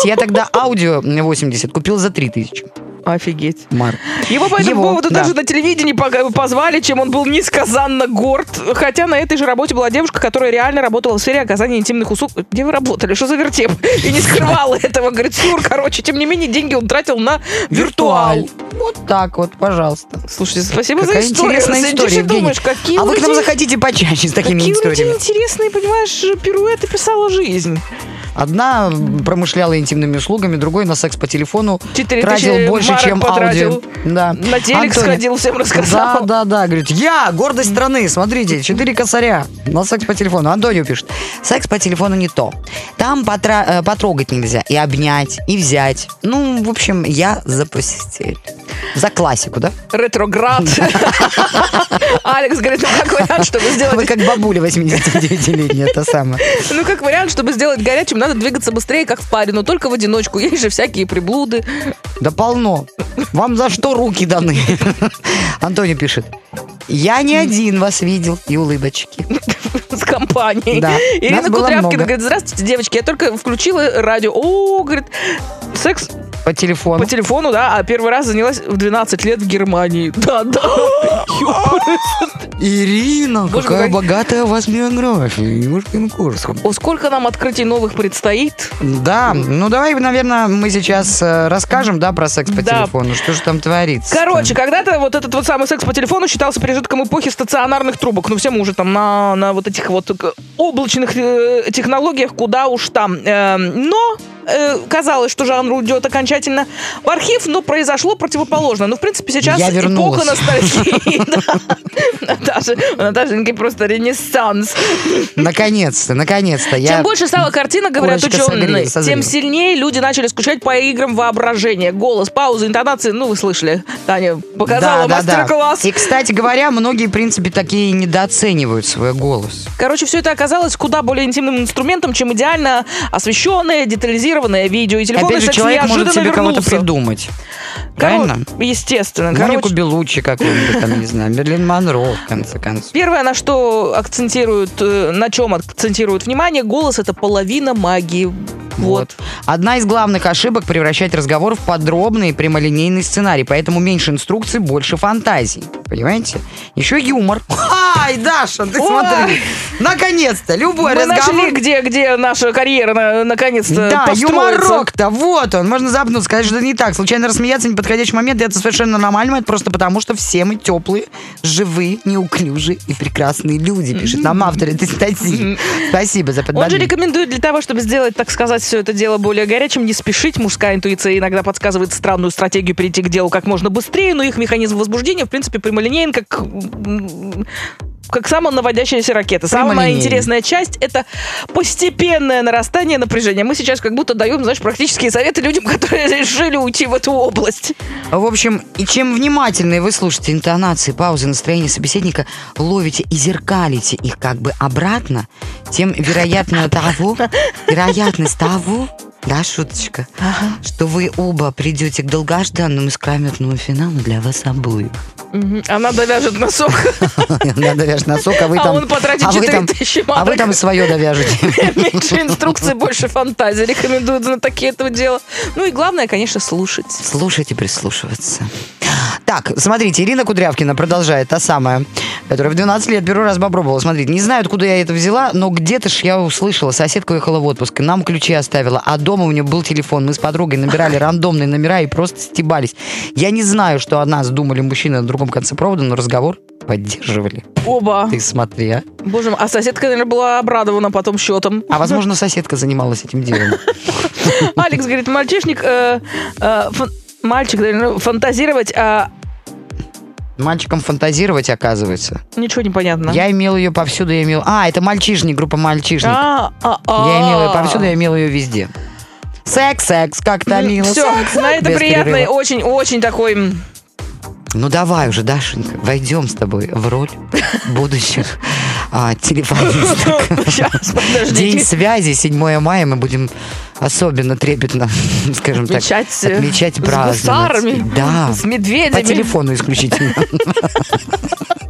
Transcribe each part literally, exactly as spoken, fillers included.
Кстати, я тогда аудио восемьдесят купил за три тысячи. Офигеть. Марк. Его по этому Его, поводу да. даже на телевидении позвали, чем он был несказанно горд. Хотя на этой же работе была девушка, которая реально работала в сфере оказания интимных услуг. Где вы работали? Что за вертеп? И не скрывала этого. Говорит, сюр, короче. Тем не менее, деньги он тратил на виртуал. Вот так вот, пожалуйста. Слушайте, спасибо Какая за историю. интересная Сидишь история, и Евгений. думаешь, какие А у вы к нам людей- заходите почаще с такими Какие у людей историями. интересные, понимаешь, пируэты писала жизнь. Одна промышляла интимными услугами, другой на секс по телефону Четыре тратил тысячи больше, марок чем потратил. аудио. Да. На телек Антоний. сходил, всем рассказал. Да, да, да. Говорит, я гордость страны. Смотрите, четыре косаря на секс по телефону. Антонио пишет, секс по телефону не то. Там потра- э, потрогать нельзя. И обнять, и взять. Ну, в общем, я за постель. За классику, да? Ретроград. Алекс говорит, ну как вариант, чтобы Вы сделать... как бабуля восьмидесятидевятилетняя, это самое. Ну как вариант, чтобы сделать горячим, надо двигаться быстрее, как в паре, но только в одиночку. Есть же всякие приблуды. Да полно. Вам за что руки даны? Антоний пишет. Я не один вас видел. И улыбочки. С компанией. Да. Ирина Нас было Кудрявкина много. говорит, здравствуйте, девочки, я только включила радио. О, говорит, секс По телефону. по телефону, да, а первый раз занялась в двенадцать лет в Германии. Да, да. Ирина, Боже какая мой. богатая у вас биография. Юшкин Курском. О, сколько нам открытий новых предстоит. Да, ну давай, наверное, мы сейчас э, расскажем, да, про секс по Да. телефону. Что же там творится? Короче, когда-то вот этот вот самый секс по телефону считался пережитком эпохи стационарных трубок. Ну, все мы уже там на, на вот этих вот э, облачных э, технологиях, куда уж там. Э, но э, казалось, что жанр уйдет окончательно в архив, но произошло противоположно. Ну, в принципе, сейчас Я эпоха вернулась. ностальгии. Да. Наташа, у Наташеньки просто ренессанс. Наконец-то, наконец-то. Я... Чем больше стала картина, говорят Курочка ученые, согрела, созрела. тем сильнее люди начали скучать по играм воображения. Голос, паузы, интонации. Ну, вы слышали, Таня показала Да, да, да. мастер-класс. И, кстати говоря, многие, в принципе, такие недооценивают свой голос. Короче, все это оказалось куда более интимным инструментом, чем идеально освещенное, детализированное видео. И телефонный Опять же, секс человек может неожиданно себе кого-то вернулся. придумать. Коро- Правильно? Естественно. Монику Короче, Белуччи какую-нибудь, там, не знаю, Мерлин Монро, в конце концов. первое, на что акцентируют, э, на чем акцентируют внимание, голос — это половина магии. Вот. Одна из главных ошибок — превращать разговор в подробный и прямолинейный сценарий. Поэтому меньше инструкций, больше фантазий. Понимаете? Еще юмор. Ай, Даша, ты Ой. смотри. Наконец-то, любой Мы разговор... нашли, где, где наша карьера на- наконец-то Да, построится. юморок-то, вот он. Можно запнуться, сказать, что это не так. Случайно рассмеяться в неподходящий момент, и это совершенно нормально. Это просто потому, что все мы теплые, живые, неуклюжие и прекрасные люди, пишет нам автор этой статьи. Спасибо за Он же подбодрение. рекомендует для того, чтобы сделать, так сказать, все это дело более горячим, не спешить. Мужская интуиция иногда подсказывает странную стратегию перейти к делу как можно быстрее, но их механизм возбуждения, в принципе, прямолинеен, как, м, как самонаводящаяся ракета. Самая Прямолинейный. интересная часть — это постепенное нарастание напряжения. Мы сейчас как будто даем, знаешь, практические советы людям, которые решили уйти в эту область. В общем, и чем внимательнее вы слушаете интонации, паузы, настроение собеседника, ловите и зеркалите их как бы обратно, тем вероятно того, вероятность того, да, шуточка, что вы оба придете к долгожданному искрометному финалу для вас обоих. Мгм. Она довяжет носок, Надо вяжешь носок, а вы а там... он потратит а вы четыре там- тысячи А вы там марок. свое довяжете. Меньше инструкций, больше фантазии. Рекомендуют знатоки этого дела. Ну и главное, конечно, слушать. Слушать и прислушиваться. Так, смотрите, Ирина Кудрявкина продолжает, та самая, которая в двенадцать лет первый раз попробовала. Смотрите, не знаю, откуда я это взяла, но где-то ж я услышала, соседка уехала в отпуск, и нам ключи оставила, а дома у нее был телефон. Мы с подругой набирали рандомные номера и просто стебались. Я не знаю, что о нас думали мужчины на другом конце провода, но разговор поддерживали. Оба. Ты смотри, а. Боже мой, а соседка, наверное, была обрадована потом счетом. А возможно, соседка занималась этим делом. Алекс говорит, мальчишник, э, э, фан- мальчик, наверное, фантазировать, а Мальчикам фантазировать, оказывается. ничего не понятно. Я имел ее повсюду, я имел... А, это мальчишник, группа мальчишник. А, а, а. Я имел ее повсюду, я имел ее везде. Секс, секс, как томило. Все, секс, на это без приятный, перерыва. очень-очень такой... м, Ну давай уже, Дашенька, войдем с тобой в роль будущих а, телефонисток. Сейчас, День подождите. связи, седьмое мая, мы будем особенно трепетно, скажем так, Отмечать, э, отмечать с гусарами, праздновать. Да, с медведями. по телефону исключительно.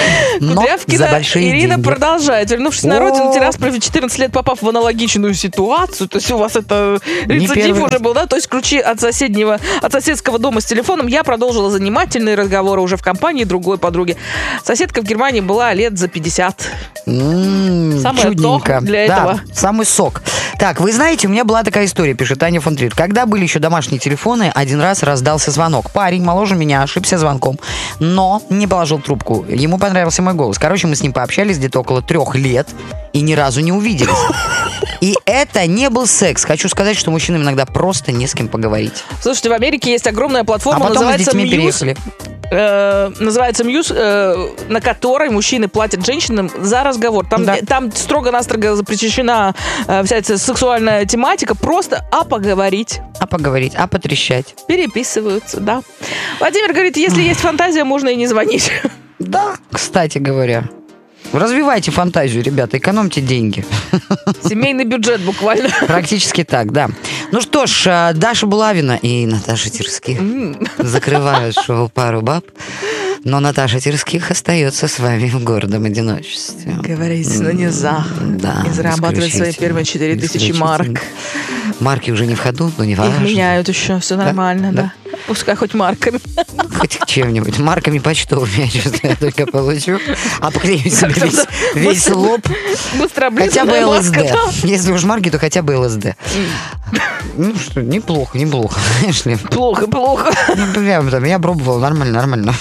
Но Кудрявкина за большие Ирина деньги. продолжает. Вернувшись на О. родину, Тирасполь в четырнадцать лет попав в аналогичную ситуацию, то есть у вас это Не рецидив первый уже раз. был, да? То есть ключи от соседнего, от соседского дома с телефоном я продолжила занимательные разговоры уже в компании другой подруги. Соседка в Германии была лет за пятьдесят. М, Самое чудненько. то для Да, этого. самый сок. Так, вы знаете, у меня была такая история, пишет Таня фон Трит. Когда были еще домашние телефоны, один раз раздался звонок. Парень моложе меня ошибся звонком, но не положил трубку. Ему понравился мой голос. Короче, мы с ним пообщались где-то около трех лет и ни разу не увиделись. И это не был секс. Хочу сказать, что мужчинам иногда просто не с кем поговорить. Слушайте, в Америке есть огромная А платформа, потом с называется детьми Muse. переехали. Э, называется Muse, э, на которой мужчины платят женщинам за разговор. Там, Да. там строго-настрого запрещена э, вся эта сексуальная тематика. Просто а поговорить. А поговорить, а потрещать. Переписываются, да. Владимир говорит, если есть фантазия, можно и не звонить. Да, кстати говоря. Развивайте фантазию, ребята, экономьте деньги. Семейный бюджет буквально. Практически так, да. Ну что ж, а, Даша Булавина и Наташа Тирских закрывают шоу «Пару баб». Но Наташа Тирских остается с вами в гордом одиночестве. Говорить на низах. Да, И зарабатывать свои исключительно. первые четыре тысячи марок. Исключительно. Марки уже не в ходу, но не Их важно. меняют еще, все нормально, да. Да. Пускай хоть марками. Хоть чем-нибудь. Марками почтовыми я чувствую, я только получу. А поклею себе Как-то весь, да, весь быстро- лоб. Быстро Хотя бы облизанная ЛСД. марка, да. Если уж марки, то хотя бы ЛСД. Ну что, неплохо, неплохо, знаешь ли. Плохо, плохо. Ну, прям там, я пробовал, нормально, нормально.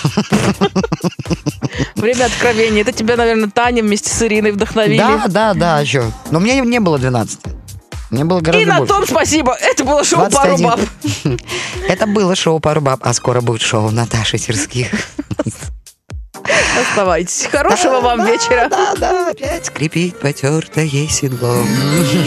Время откровения. Это тебя, наверное, Таня вместе с Ириной вдохновили. Да, да, да, а что? Но мне не было двенадцати. Мне было гораздо И на больше. том спасибо. Это было шоу «Пару двадцать один. баб». Это было шоу «Пару баб», а скоро будет шоу Наташи Тирских. Оставайтесь. Хорошего вам вечера. Да, да, опять скрипит потертое седло.